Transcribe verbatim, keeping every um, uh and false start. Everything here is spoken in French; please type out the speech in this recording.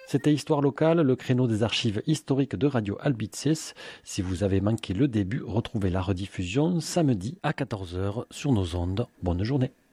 C'était Histoire locale, le créneau des archives historiques de Radio Albicis. Si vous avez manqué le début, retrouvez la rediffusion samedi à quatorze heures sur nos ondes. Bonne journée.